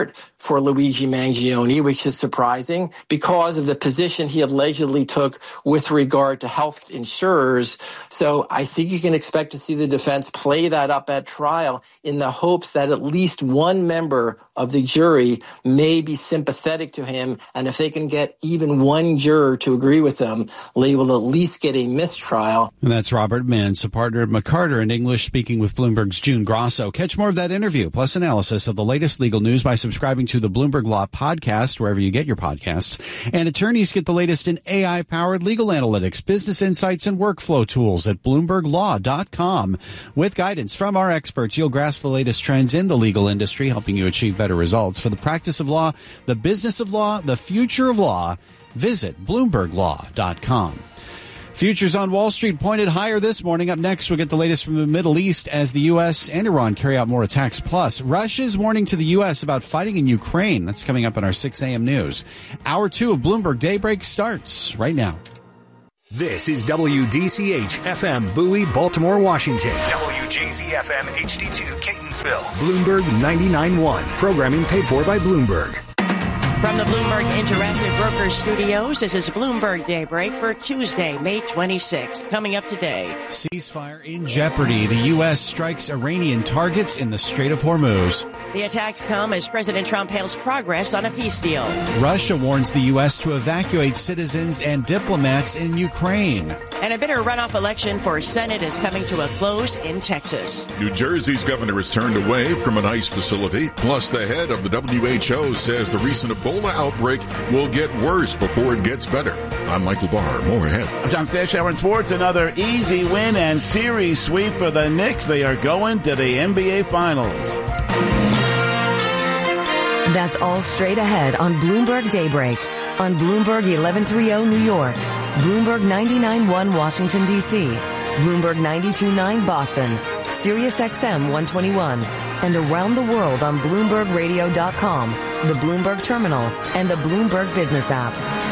for Luigi Mangione, which is surprising because of the position he allegedly took with regard to health insurers. So I think you can expect to see the defense play that up at trial in the hopes that at least one member of the jury may be sympathetic to him. And if they can get even one juror to agree with them, they will at least get a mistrial. And that's Robert Mintz, a partner at McCarter in English, speaking with Bloomberg's June Grosso. Catch more of that interview, plus analysis of the latest legal news by subscribing to the Bloomberg Law Podcast, wherever you get your podcasts. And attorneys get the latest in A I-powered legal analytics, business insights, and workflow tools at bloomberg law dot com. With guidance from our experts, you'll grasp the latest trends in the legal industry, helping you achieve better results. For the practice of law, the business of law, the future of law, visit bloomberg law dot com. Futures on Wall Street pointed higher this morning. Up next, we'll get the latest from the Middle East as the U S and Iran carry out more attacks. Plus, Russia's warning to the U S about fighting in Ukraine. That's coming up in our six a.m. news. Hour two of Bloomberg Daybreak starts right now. This is W D C H F M Bowie, Baltimore, Washington. W J Z F M H D two Catonsville. Bloomberg ninety-nine point one. Programming paid for by Bloomberg. From the Bloomberg Interactive Brokers Studios, this is Bloomberg Daybreak for Tuesday, May twenty-sixth. Coming up today. Ceasefire in jeopardy. The U S strikes Iranian targets in the Strait of Hormuz. The attacks come as President Trump hails progress on a peace deal. Russia warns the U S to evacuate citizens and diplomats in Ukraine. And a bitter runoff election for Senate is coming to a close in Texas. New Jersey's governor has turned away from an ICE facility. Plus, the head of the W H O says the recent Ebola outbreak will get worse before it gets better. I'm Michael Barr. More ahead. I'm John Stashower in sports. Another easy win and series sweep for the Knicks. They are going to the N B A Finals. That's all straight ahead on Bloomberg Daybreak. On Bloomberg eleven thirty New York. Bloomberg ninety-nine point one Washington, D C. Bloomberg ninety-two point nine Boston. Sirius X M one twenty-one. And around the world on Bloomberg Radio dot com, the Bloomberg Terminal, and the Bloomberg Business app.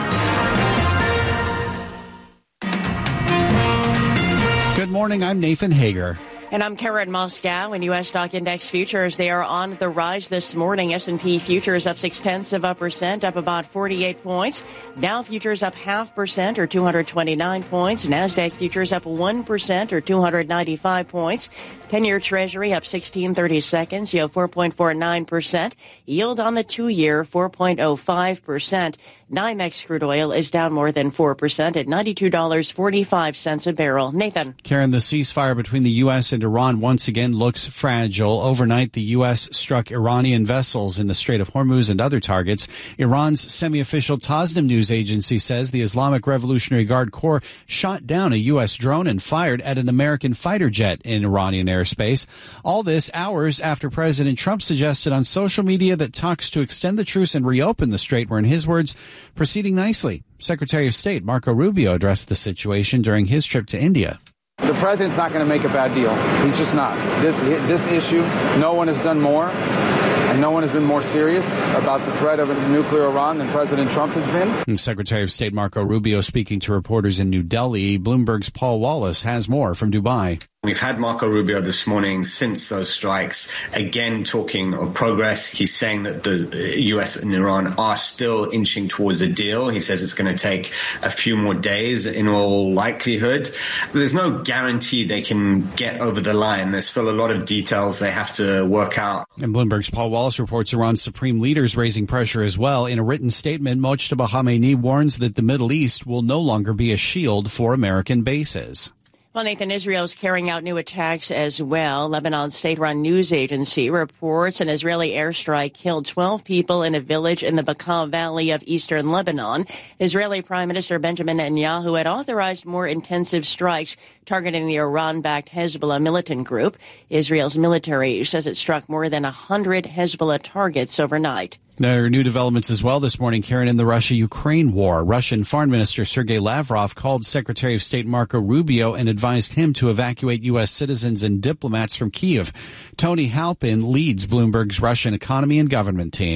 Good morning. I'm Nathan Hager. And I'm Karen Moscow. In U S stock index futures, they are on the rise this morning. S and P futures up six tenths of a percent, up about forty-eight points. Dow futures up half percent, or two hundred twenty-nine points. NASDAQ futures up one percent, or two hundred ninety-five points. ten-year Treasury up sixteen thirty seconds, yield four point four nine percent. Yield on the two-year four point oh five percent. NYMEX crude oil is down more than four percent at ninety-two dollars and forty-five cents a barrel. Nathan. Karen, the ceasefire between the U S and Iran once again looks fragile. Overnight, the U S struck Iranian vessels in the Strait of Hormuz and other targets. Iran's semi-official Tasnim news agency says the Islamic Revolutionary Guard Corps shot down a U S drone and fired at an American fighter jet in Iranian airspace. All this hours after President Trump suggested on social media that talks to extend the truce and reopen the strait were, in his words, proceeding nicely. Secretary of State Marco Rubio addressed the situation during his trip to India. The president's not going to make a bad deal. He's just not. This this issue, no one has done more, and no one has been more serious about the threat of a nuclear Iran than President Trump has been. And Secretary of State Marco Rubio speaking to reporters in New Delhi. Bloomberg's Paul Wallace has more from Dubai. We've had Marco Rubio this morning since those strikes, again talking of progress. He's saying that the U S and Iran are still inching towards a deal. He says it's going to take a few more days in all likelihood. There's no guarantee they can get over the line. There's still a lot of details they have to work out. And Bloomberg's Paul Wallace reports Iran's supreme leaders raising pressure as well. In a written statement, Mojtaba Khamenei warns that the Middle East will no longer be a shield for American bases. Well, Nathan, Israel's carrying out new attacks as well. Lebanon's state-run news agency reports an Israeli airstrike killed twelve people in a village in the Bekaa Valley of eastern Lebanon. Israeli Prime Minister Benjamin Netanyahu had authorized more intensive strikes targeting the Iran-backed Hezbollah militant group. Israel's military says it struck more than one hundred Hezbollah targets overnight. There are new developments as well this morning, Karen, in the Russia-Ukraine war. Russian Foreign Minister Sergei Lavrov called Secretary of State Marco Rubio and advised him to evacuate U S citizens and diplomats from Kyiv. Tony Halpin leads Bloomberg's Russian economy and government team.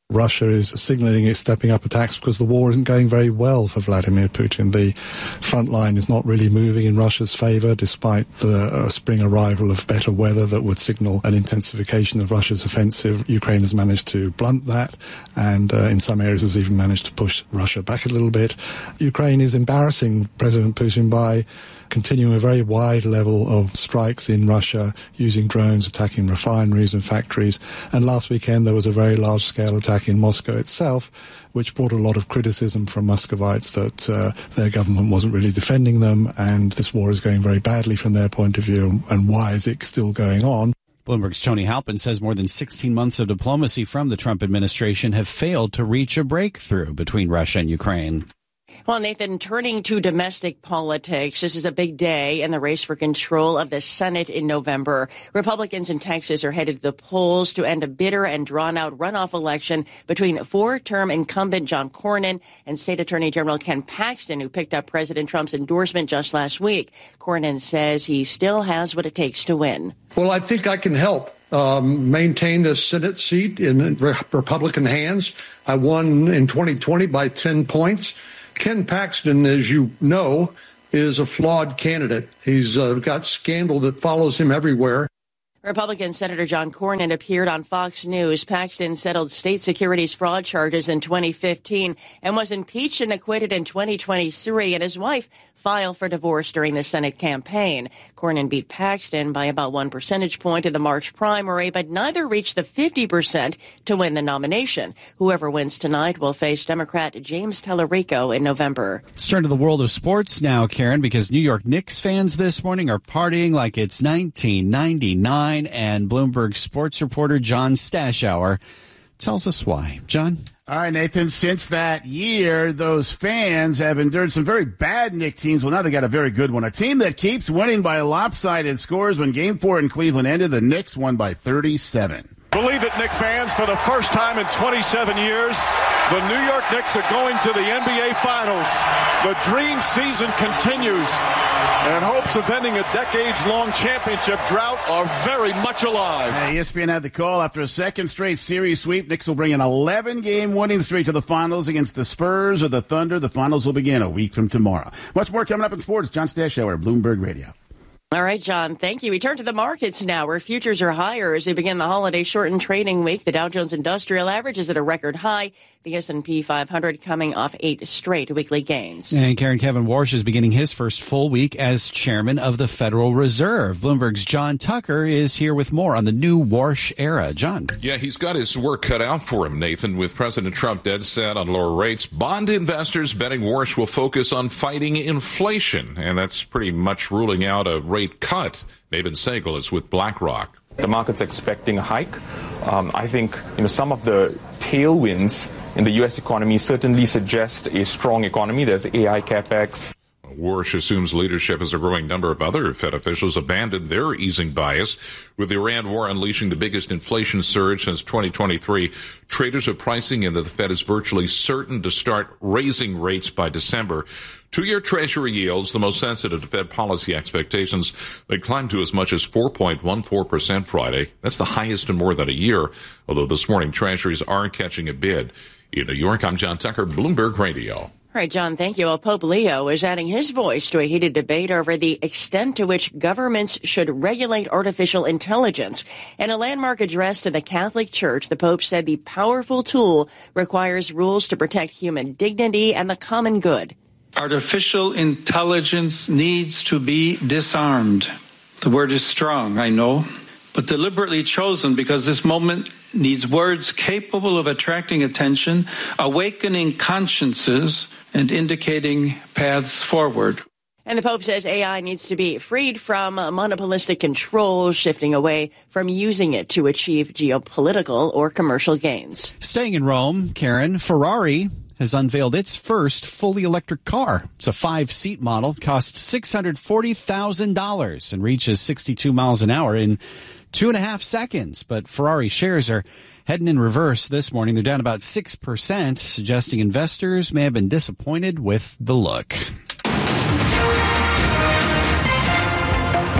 Russia is signaling it's stepping up attacks because the war isn't going very well for Vladimir Putin. The front line is not really moving in Russia's favor, despite the uh, spring arrival of better weather that would signal an intensification of Russia's offensive. Ukraine has managed to blunt that, and uh, in some areas has even managed to push Russia back a little bit. Ukraine is embarrassing President Putin by continuing a very wide level of strikes in Russia, using drones, attacking refineries and factories. And last weekend there was a very large-scale attack in Moscow itself, which brought a lot of criticism from Muscovites that uh, their government wasn't really defending them, and this war is going very badly from their point of view, and why is it still going on? Bloomberg's Tony Halpin says more than sixteen months of diplomacy from the Trump administration have failed to reach a breakthrough between Russia and Ukraine. Well, Nathan, turning to domestic politics, this is a big day in the race for control of the Senate in November. Republicans in Texas are headed to the polls to end a bitter and drawn-out runoff election between four-term incumbent John Cornyn and State Attorney General Ken Paxton, who picked up President Trump's endorsement just last week. Cornyn says he still has what it takes to win. Well, I think I can help um, maintain the Senate seat in Republican hands. I won in twenty twenty by ten points. Ken Paxton, as you know, is a flawed candidate. He's uh, got scandal that follows him everywhere. Republican Senator John Cornyn appeared on Fox News. Paxton settled state securities fraud charges in twenty fifteen and was impeached and acquitted in twenty twenty-three, and his wife filed for divorce during the Senate campaign. Cornyn beat Paxton by about one percentage point in the March primary, but neither reached the fifty percent to win the nomination. Whoever wins tonight will face Democrat James Tallarico in November. Let's turn to the world of sports now, Karen, because New York Knicks fans this morning are partying like it's nineteen ninety-nine. And Bloomberg sports reporter John Stashower tells us why. John? All right, Nathan, since that year, those fans have endured some very bad Knick teams. Well, now they got a very good one. A team that keeps winning by lopsided scores. When Game four in Cleveland ended, the Knicks won by thirty-seven. Believe it, Knicks fans, for the first time in twenty-seven years, the New York Knicks are going to the N B A Finals. The dream season continues, and hopes of ending a decades-long championship drought are very much alive. Hey, E S P N had the call after a second straight series sweep. Knicks will bring an eleven-game winning streak to the finals against the Spurs or the Thunder. The finals will begin a week from tomorrow. Much more coming up in sports. John Stashower, Bloomberg Radio. All right, John, thank you. We turn to the markets now, where futures are higher as we begin the holiday shortened trading week. The Dow Jones Industrial Average is at a record high. The S and P five hundred coming off eight straight weekly gains. And Karen, Kevin Warsh is beginning his first full week as chairman of the Federal Reserve. Bloomberg's John Tucker is here with more on the new Warsh era. John. Yeah, he's got his work cut out for him, Nathan, with President Trump dead set on lower rates. Bond investors betting Warsh will focus on fighting inflation, and that's pretty much ruling out a rate cut. Nabin Segal is with BlackRock. The market's expecting a hike. Um, I think you know some of the tailwinds in the U S economy certainly suggest a strong economy. There's A I capex. Warsh assumes leadership as a growing number of other Fed officials abandoned their easing bias. With the Iran war unleashing the biggest inflation surge since twenty twenty-three, traders are pricing in that the Fed is virtually certain to start raising rates by December. Two-year Treasury yields, the most sensitive to Fed policy expectations, they climbed to as much as four point one four percent Friday. That's the highest in more than a year, although this morning Treasuries are catching a bid. In New York, I'm John Tucker, Bloomberg Radio. All right, John, thank you. Well, Pope Leo is adding his voice to a heated debate over the extent to which governments should regulate artificial intelligence. In a landmark address to the Catholic Church, the Pope said the powerful tool requires rules to protect human dignity and the common good. Artificial intelligence needs to be disarmed. The word is strong, I know, but deliberately chosen because this moment needs words capable of attracting attention, awakening consciences, and indicating paths forward. And the Pope says A I needs to be freed from monopolistic control, shifting away from using it to achieve geopolitical or commercial gains. Staying in Rome, Karen, Ferrari has unveiled its first fully electric car. It's a five-seat model, costs six hundred forty thousand dollars and reaches sixty-two miles an hour in two and a half seconds. But Ferrari shares are heading in reverse this morning. They're down about six percent, suggesting investors may have been disappointed with the look.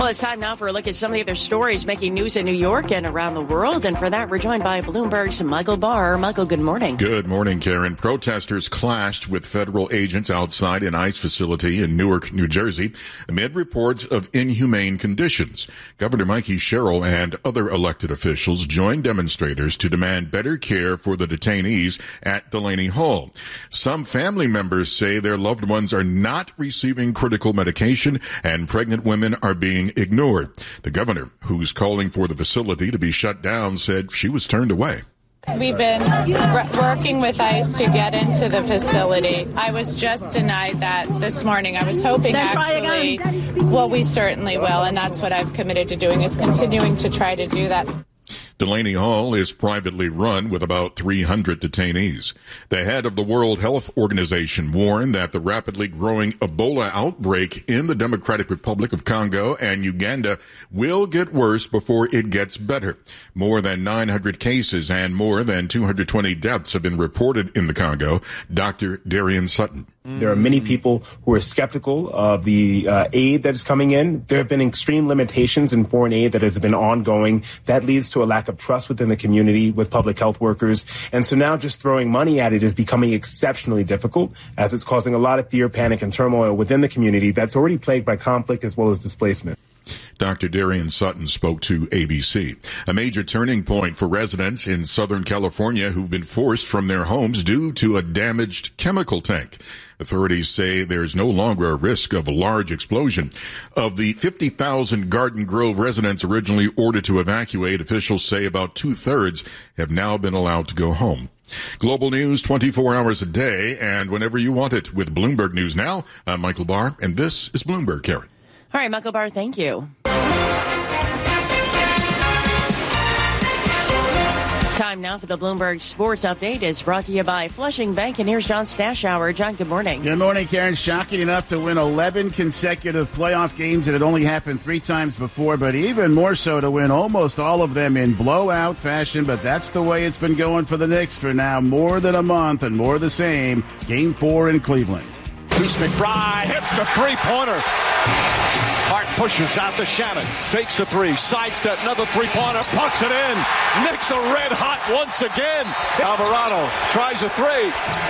Well, it's time now for a look at some of the other stories making news in New York and around the world. And for that, we're joined by Bloomberg's Michael Barr. Michael, good morning. Good morning, Karen. Protesters clashed with federal agents outside an ICE facility in Newark, New Jersey, amid reports of inhumane conditions. Governor Mikey Sherrill and other elected officials joined demonstrators to demand better care for the detainees at Delaney Hall. Some family members say their loved ones are not receiving critical medication and pregnant women are being ignored. The governor, who's calling for the facility to be shut down, said she was turned away. We've been r- working with ICE to get into the facility. I was just denied that this morning. I was hoping actually, well, we certainly will, and that's what I've committed to doing, is continuing to try to do that. Delaney Hall is privately run with about three hundred detainees. The head of the World Health Organization warned that the rapidly growing Ebola outbreak in the Democratic Republic of Congo and Uganda will get worse before it gets better. More than nine hundred cases and more than two hundred twenty deaths have been reported in the Congo. Doctor Darian Sutton. There are many people who are skeptical of the uh, aid that is coming in. There have been extreme limitations in foreign aid that has been ongoing. That leads to a lack of trust within the community with public health workers. And so now just throwing money at it is becoming exceptionally difficult, as it's causing a lot of fear, panic, and turmoil within the community that's already plagued by conflict as well as displacement. Doctor Darian Sutton spoke to A B C. A major turning point for residents in Southern California who've been forced from their homes due to a damaged chemical tank. Authorities say there's no longer a risk of a large explosion. Of the fifty thousand Garden Grove residents originally ordered to evacuate, officials say about two-thirds have now been allowed to go home. Global news twenty-four hours a day and whenever you want it with Bloomberg News Now. I'm Michael Barr, and this is Bloomberg, Karen. All right, Michael Barr, thank you. Time now for the Bloomberg Sports Update is brought to you by Flushing Bank. And here's John Stashower. John, good morning. Good morning, Karen. Shocking enough to win eleven consecutive playoff games. It had only happened three times before, but even more so to win almost all of them in blowout fashion. But that's the way it's been going for the Knicks for now more than a month, and more the same. Game four in Cleveland. Deuce McBride hits the three-pointer. Hart pushes out to Shannon. Fakes a three. Sidestep. Another three-pointer. Pucks it in. Knicks are red hot once again. Alvarado tries a three.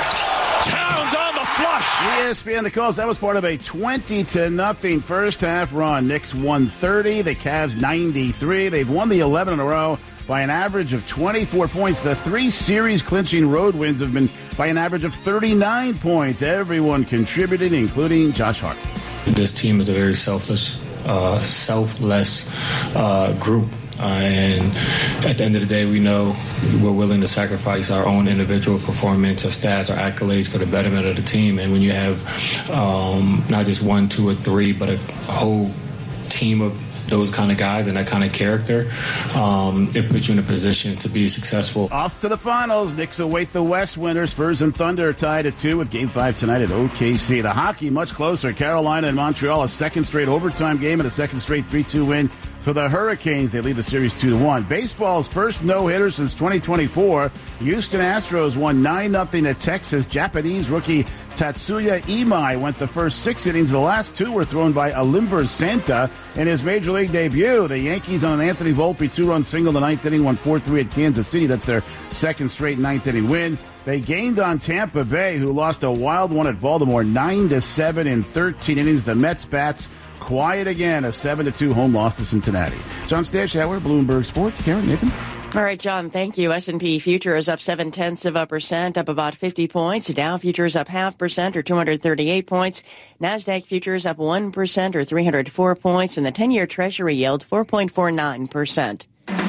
Towns on the flush. E S P N the calls. That was part of a twenty to nothing first half run. Knicks won thirty. The Cavs ninety-three. They've won the eleven in a row by an average of twenty-four points. The three series clinching road wins have been by an average of thirty-nine points. Everyone contributed, including Josh Hart. This team is a very selfless, uh, selfless uh, group. Uh, and at the end of the day, we know we're willing to sacrifice our own individual performance, our stats, our accolades for the betterment of the team. And when you have um, not just one, two, or three, but a whole team of those kind of guys and that kind of character, um, it puts you in a position to be successful. Off to the finals. Knicks await the West winners. Spurs and Thunder are tied at two with Game five tonight at O K C. The hockey much closer. Carolina and Montreal, a second straight overtime game and a second straight three two win for the Hurricanes. They lead the series two to one. Baseball's first no-hitter since twenty twenty-four. Houston Astros won nine nothing at Texas. Japanese rookie Tatsuya Imai went the first six innings. The last two were thrown by Alimber Santa in his Major League debut. The Yankees on an Anthony Volpe two-run single in the ninth inning won four three at Kansas City. That's their second straight ninth inning win. They gained on Tampa Bay, who lost a wild one at Baltimore, nine to seven in thirteen innings. The Mets bats quiet again, a seven to two home loss to Cincinnati. John Stashower, Bloomberg Sports. Karen, Nathan. All right, John, thank you. S and P future is up seven tenths of a percent, up about fifty points. Dow futures up half percent or two hundred thirty-eight points. NASDAQ futures up one percent or three hundred four points. And the ten-year Treasury yield four point four nine percent.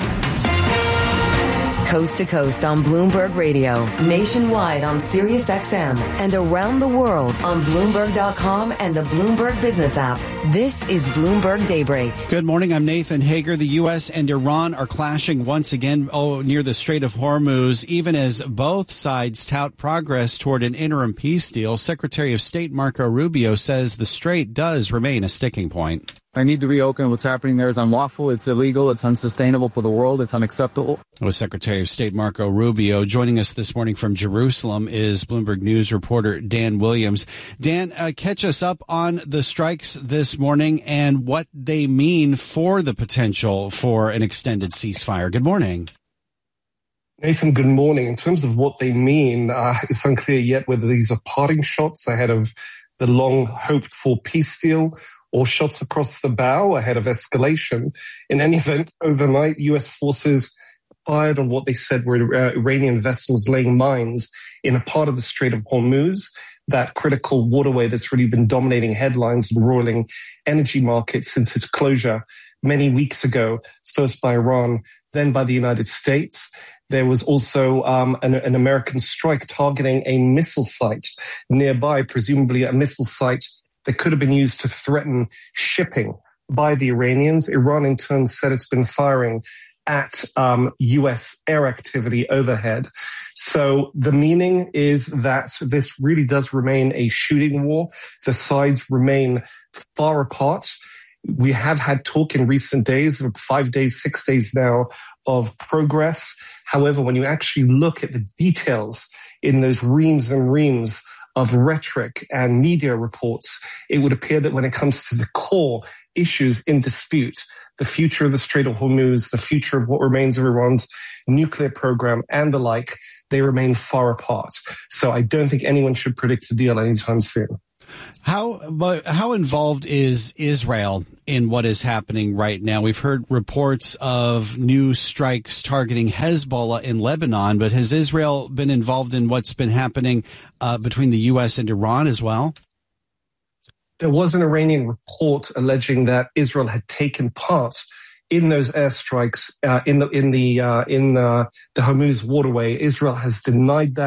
Coast to coast on Bloomberg Radio, nationwide on Sirius X M, and around the world on Bloomberg dot com and the Bloomberg Business app. This is Bloomberg Daybreak. Good morning. I'm Nathan Hager. The U S and Iran are clashing once again oh, near the Strait of Hormuz, even as both sides tout progress toward an interim peace deal. Secretary of State Marco Rubio says the strait does remain a sticking point. They need to reopen. What's happening there is unlawful. It's illegal. It's unsustainable for the world. It's unacceptable. That was Secretary of State Marco Rubio. Joining us this morning from Jerusalem is Bloomberg News reporter Dan Williams. Dan, uh, catch us up on the strikes this morning and what they mean for the potential for an extended ceasefire. Good morning. Nathan, good morning. In terms of what they mean, uh, it's unclear yet whether these are parting shots ahead of the long-hoped-for peace deal or shots across the bow ahead of escalation. In any event, overnight, U S forces fired on what they said were uh, Iranian vessels laying mines in a part of the Strait of Hormuz, that critical waterway that's really been dominating headlines and roiling energy markets since its closure many weeks ago, first by Iran, then by the United States. There was also um, an, an American strike targeting a missile site nearby, presumably a missile site that could have been used to threaten shipping by the Iranians. Iran, in turn, said it's been firing at um, U S air activity overhead. So the meaning is that this really does remain a shooting war. The sides remain far apart. We have had talk in recent days, five days, six days now, of progress. However, when you actually look at the details in those reams and reams of rhetoric and media reports, it would appear that when it comes to the core issues in dispute, the future of the Strait of Hormuz, the future of what remains of Iran's nuclear program and the like, they remain far apart. So I don't think anyone should predict a deal anytime soon. How but how involved is Israel in what is happening right now? We've heard reports of new strikes targeting Hezbollah in Lebanon, but has Israel been involved in what's been happening uh, between the U S and Iran as well? There was an Iranian report alleging that Israel had taken part in those airstrikes uh, in the in the uh, in the, the Hormuz waterway. Israel has denied that.